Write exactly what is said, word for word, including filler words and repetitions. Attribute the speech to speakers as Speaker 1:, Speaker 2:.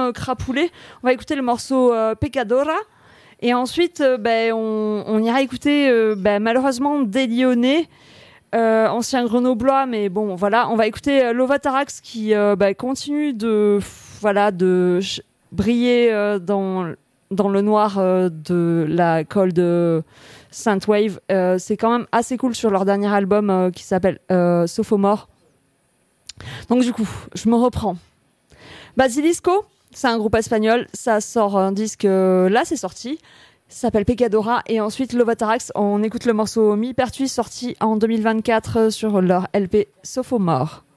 Speaker 1: euh, crapoulé. On va écouter le morceau euh, Pecadora. Et ensuite, euh, ben, on, on ira écouter euh, ben, malheureusement des Lyonnais, euh, anciens grenoblois, mais bon, voilà. On va écouter euh, Lovatarax qui euh, ben, continue de, voilà, de ch- briller euh, dans, dans le noir euh, de la colle de Synthwave. Euh, c'est quand même assez cool sur leur dernier album euh, qui s'appelle euh, Sophomore. Donc du coup, je me reprends. Basilisco, c'est un groupe espagnol, ça sort un disque, euh, là c'est sorti, ça s'appelle Pecadora, et ensuite Lovatarax, on écoute le morceau Mi Pertuis sorti en deux mille vingt-quatre sur leur L P Sophomore.